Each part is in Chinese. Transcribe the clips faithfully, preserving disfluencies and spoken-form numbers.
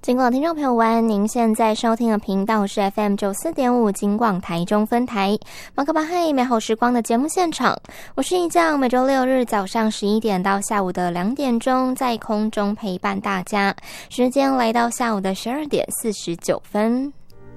金广听众朋友晚，您现在收听的频道是 F M 九十四点五 金广台中分台马克巴嘿美好时光的节目现场，我是一将，每周六日早上十一点到下午的两点钟在空中陪伴大家，时间来到下午的十二点四十九分。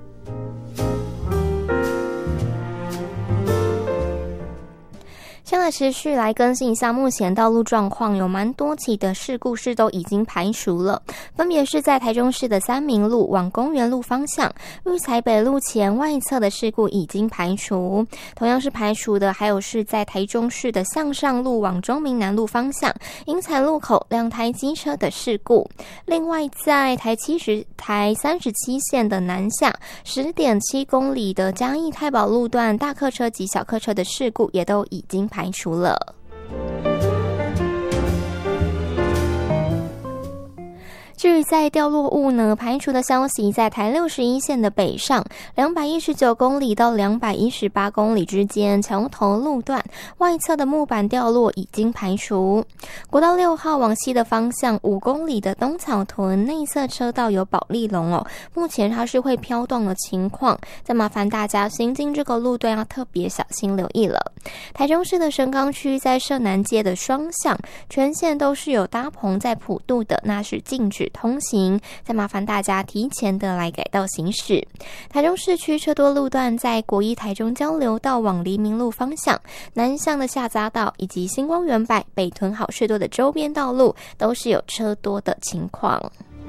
先来持续来更新一下目前道路状况，有蛮多起的事故是都已经排除了，分别是在台中市的三民路往公园路方向育才北路前外侧的事故已经排除，同样是排除的还有是在台中市的向上路往中民南路方向英才路口两台机车的事故。另外在台七十台三十七线的南下 十点七公里的嘉义太保路段大客车及小客车的事故也都已经排除了。至于在掉落物呢，排除的消息，在台六十一线的北上两百一十九公里到两百一十八公里之间桥头路段外侧的木板掉落已经排除。国道六号往西的方向五公里的东草屯内侧车道有保利龙哦，目前它是会飘动的情况，再麻烦大家行经这个路段要特别小心留意了。台中市的神冈区在社南街的双向全线都是有搭棚在普渡的，那是禁止通行，再麻烦大家提前的来改道行驶。台中市区车多路段在国一台中交流道往黎明路方向南向的下匝道以及星光园百北屯好事多的周边道路都是有车多的情况。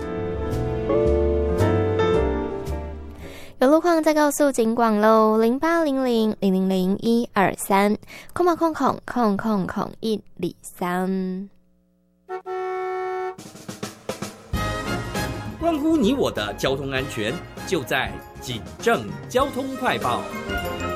有路况再告诉警广喽，零八零零零零零一二三空码空空空空空一里三。 关乎你我的交通安全，就在警政交通快报。